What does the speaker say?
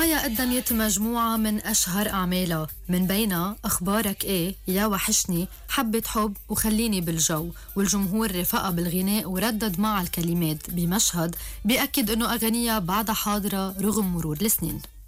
مايا قدمت مجموعة من أشهر أعمالها، من بينها أخبارك إيه، يا وحشني، حبة حب، وخليني بالجو. والجمهور رفقها بالغناء وردد مع الكلمات بمشهد بيأكد أنه أغنية بعدها حاضرة رغم مرور السنين.